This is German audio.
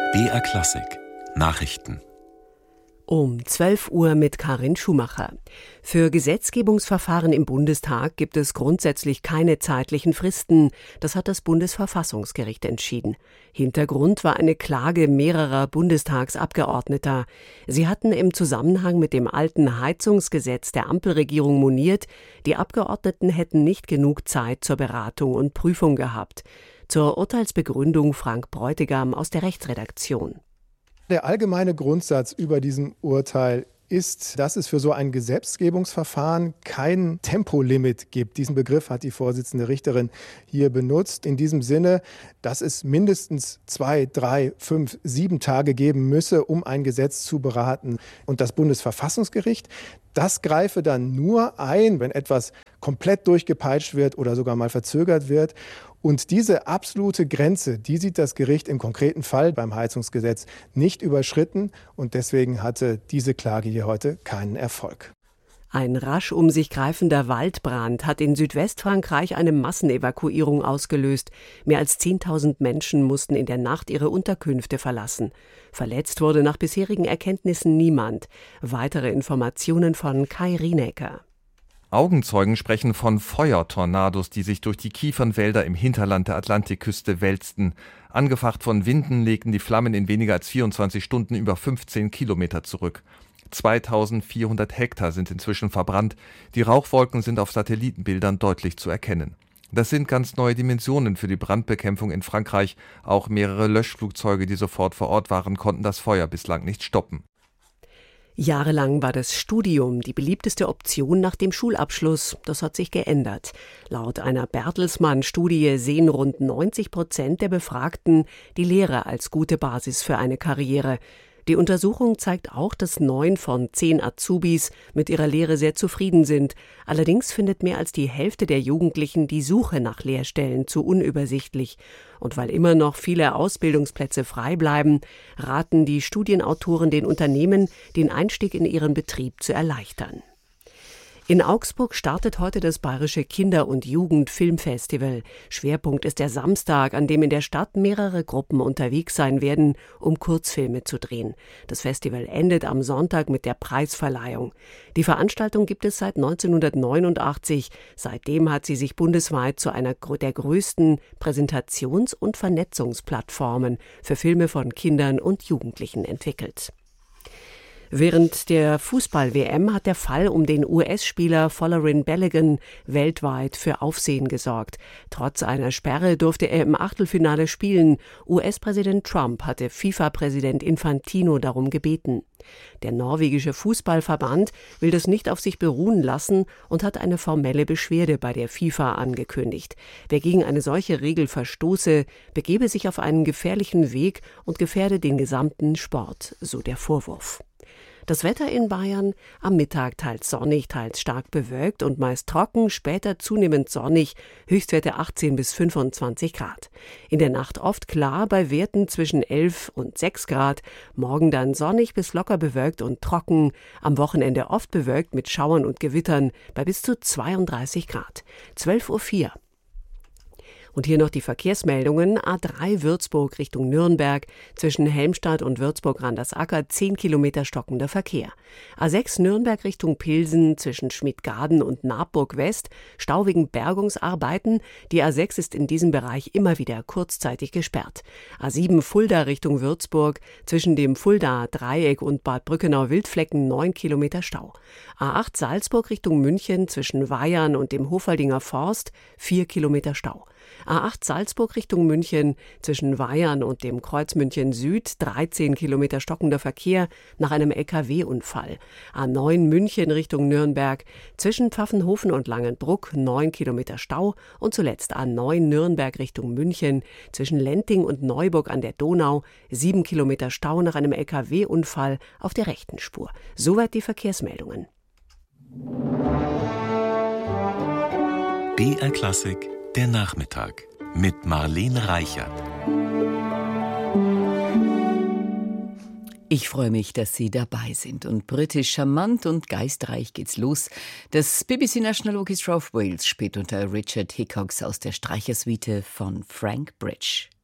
BR Klassik Nachrichten Um 12 Uhr mit Karin Schumacher. Für Gesetzgebungsverfahren im Bundestag gibt es grundsätzlich keine zeitlichen Fristen. Das hat das Bundesverfassungsgericht entschieden. Hintergrund war eine Klage mehrerer Bundestagsabgeordneter. Sie hatten im Zusammenhang mit dem alten Heizungsgesetz der Ampelregierung moniert, die Abgeordneten hätten nicht genug Zeit zur Beratung und Prüfung gehabt. Zur Urteilsbegründung Frank Bräutigam aus der Rechtsredaktion. Der allgemeine Grundsatz über diesem Urteil ist, dass es für so ein Gesetzgebungsverfahren kein Tempolimit gibt. Diesen Begriff hat die Vorsitzende Richterin hier benutzt. In diesem Sinne, dass es mindestens 2, 3, 5, 7 Tage geben müsse, um ein Gesetz zu beraten. Und das Bundesverfassungsgericht, das greife dann nur ein, wenn etwas komplett durchgepeitscht wird oder sogar mal verzögert wird. Und diese absolute Grenze, die sieht das Gericht im konkreten Fall beim Heizungsgesetz nicht überschritten. Und deswegen hatte diese Klage hier heute keinen Erfolg. Ein rasch um sich greifender Waldbrand hat in Südwestfrankreich eine Massenevakuierung ausgelöst. Mehr als 10.000 Menschen mussten in der Nacht ihre Unterkünfte verlassen. Verletzt wurde nach bisherigen Erkenntnissen niemand. Weitere Informationen von Kai Rienecker. Augenzeugen sprechen von Feuertornados, die sich durch die Kiefernwälder im Hinterland der Atlantikküste wälzten. Angefacht von Winden legten die Flammen in weniger als 24 Stunden über 15 Kilometer zurück. 2400 Hektar sind inzwischen verbrannt. Die Rauchwolken sind auf Satellitenbildern deutlich zu erkennen. Das sind ganz neue Dimensionen für die Brandbekämpfung in Frankreich. Auch mehrere Löschflugzeuge, die sofort vor Ort waren, konnten das Feuer bislang nicht stoppen. Jahrelang war das Studium die beliebteste Option nach dem Schulabschluss. Das hat sich geändert. Laut einer Bertelsmann-Studie sehen rund 90% der Befragten die Lehre als gute Basis für eine Karriere. Die Untersuchung zeigt auch, dass 9 von 10 Azubis mit ihrer Lehre sehr zufrieden sind. Allerdings findet mehr als die Hälfte der Jugendlichen die Suche nach Lehrstellen zu unübersichtlich. Und weil immer noch viele Ausbildungsplätze frei bleiben, raten die Studienautoren den Unternehmen, den Einstieg in ihren Betrieb zu erleichtern. In Augsburg startet heute das Bayerische Kinder- und Jugendfilmfestival. Schwerpunkt ist der Samstag, an dem in der Stadt mehrere Gruppen unterwegs sein werden, um Kurzfilme zu drehen. Das Festival endet am Sonntag mit der Preisverleihung. Die Veranstaltung gibt es seit 1989. Seitdem hat sie sich bundesweit zu einer der größten Präsentations- und Vernetzungsplattformen für Filme von Kindern und Jugendlichen entwickelt. Während der Fußball-WM hat der Fall um den US-Spieler Folarin Balogun weltweit für Aufsehen gesorgt. Trotz einer Sperre durfte er im Achtelfinale spielen. US-Präsident Trump hatte FIFA-Präsident Infantino darum gebeten. Der norwegische Fußballverband will das nicht auf sich beruhen lassen und hat eine formelle Beschwerde bei der FIFA angekündigt. Wer gegen eine solche Regel verstoße, begebe sich auf einen gefährlichen Weg und gefährde den gesamten Sport, so der Vorwurf. Das Wetter in Bayern: am Mittag teils sonnig, teils stark bewölkt und meist trocken, später zunehmend sonnig, Höchstwerte 18 bis 25 Grad. In der Nacht oft klar bei Werten zwischen 11 und 6 Grad, morgen dann sonnig bis locker bewölkt und trocken, am Wochenende oft bewölkt mit Schauern und Gewittern bei bis zu 32 Grad. 12:04 Uhr. Und hier noch die Verkehrsmeldungen. A3 Würzburg Richtung Nürnberg, zwischen Helmstadt und Würzburg-Randersacker 10 Kilometer stockender Verkehr. A6 Nürnberg Richtung Pilsen, zwischen Schmidgaden und Nabburg West, Stau wegen Bergungsarbeiten. Die A6 ist in diesem Bereich immer wieder kurzzeitig gesperrt. A7 Fulda Richtung Würzburg, zwischen dem Fuldaer Dreieck und Bad Brückenau-Wildflecken 9 Kilometer Stau. A8 Salzburg Richtung München, zwischen Weyarn und dem Hofaldinger Forst 4 Kilometer Stau. A8 Salzburg Richtung München, zwischen Weyarn und dem Kreuz München Süd 13 Kilometer stockender Verkehr nach einem LKW-Unfall. A9 München Richtung Nürnberg, zwischen Pfaffenhofen und Langenbruck 9 Kilometer Stau und zuletzt A9 Nürnberg Richtung München, zwischen Lenting und Neuburg an der Donau 7 Kilometer Stau nach einem LKW-Unfall auf der rechten Spur. Soweit die Verkehrsmeldungen. BR Klassik der Nachmittag mit Marlene Reichert. Ich freue mich, dass Sie dabei sind. Und britisch charmant und geistreich geht's los. Das BBC National Orchestra of Wales spielt unter Richard Hickox aus der Streichersuite von Frank Bridge.